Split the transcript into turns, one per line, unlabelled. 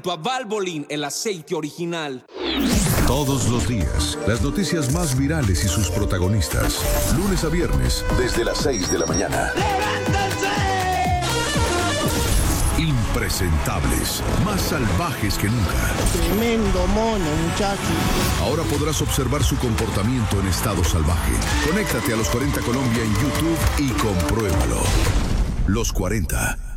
Valvoline, el aceite original.
Todos los días, las noticias más virales y sus protagonistas. Lunes a viernes, desde las 6 de la mañana.
¡Levántense!
Impresentables, más salvajes que nunca.
Tremendo mono, muchacho.
Ahora podrás observar su comportamiento en estado salvaje. Conéctate a Los 40 Colombia en YouTube y compruébalo. Los 40.